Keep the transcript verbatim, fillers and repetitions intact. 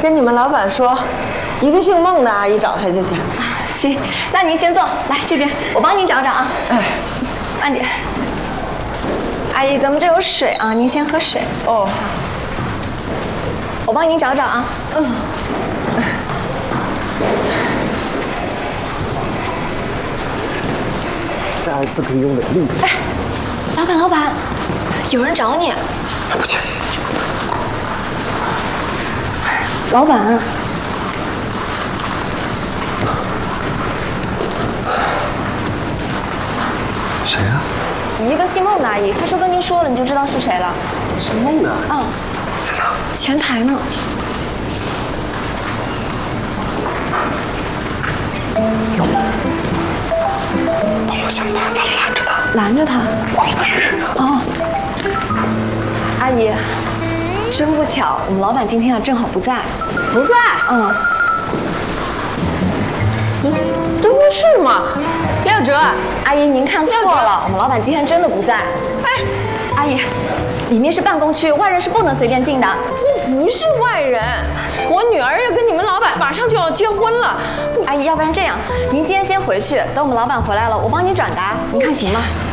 跟你们老板说，一个姓孟的阿姨找他就行。 行，那您先坐，来这边，我帮您找找啊。 哎， 慢点。阿姨，咱们这有水啊，您先喝水。 哦， 我帮您找找啊。嗯。 下一次可以用点力。 哎，老板，老板，有人找你。 不去。 老板。 谁呀？ 一个姓孟的阿姨，她说跟您说了，你就知道是谁了。 姓孟的？ 嗯。 在哪？ 前台呢。 有。帮我想办法拦着他。 拦着他？ 过去。 哦。阿姨，真不巧，我们老板今天啊正好不在。 不在？ 嗯。 这不是吗？廖哲， 阿姨您看错了，我们老板今天真的不在。 哎， 阿姨，里面是办公区，外人是不能随便进的。 我不是外人，我女儿要跟你们老板马上就要结婚了。 阿姨，要不然这样，您今天先回去，等我们老板回来了，我帮您转达，您看行吗？